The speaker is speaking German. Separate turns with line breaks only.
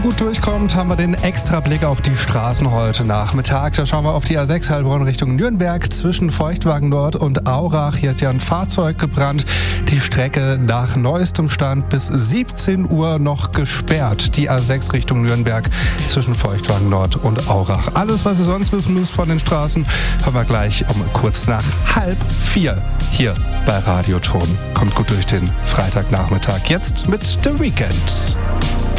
Gut durchkommt, haben wir den extra Blick auf die Straßen heute Nachmittag. Da schauen wir auf die A6 Heilbronn Richtung Nürnberg zwischen Feuchtwagen Nord und Aurach. Hier hat ja ein Fahrzeug gebrannt. Die Strecke nach neuestem Stand bis 17 Uhr noch gesperrt. Die A6 Richtung Nürnberg zwischen Feuchtwagen Nord und Aurach. Alles, was ihr sonst wissen müsst von den Straßen, haben wir gleich um kurz nach 3:30 hier bei Radioton. Kommt gut durch den Freitagnachmittag. Jetzt mit The Weeknd.